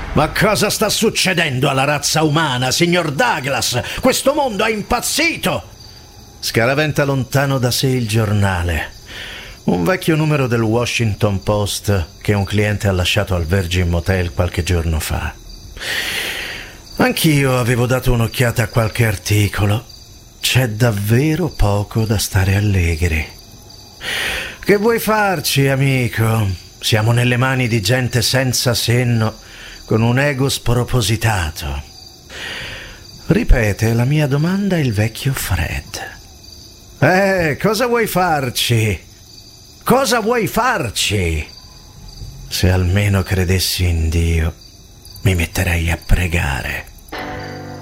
Ma cosa sta succedendo alla razza umana, signor Douglas? Questo mondo è impazzito! Scaraventa lontano da sé il giornale. Un vecchio numero del Washington Post che un cliente ha lasciato al Virgin Motel qualche giorno fa. Anch'io avevo dato un'occhiata a qualche articolo. C'è davvero poco da stare allegri. Che vuoi farci, amico? Siamo nelle mani di gente senza senno, con un ego spropositato. Ripete la mia domanda il vecchio Fred. Cosa vuoi farci? Cosa vuoi farci? Se almeno credessi in Dio, mi metterei a pregare.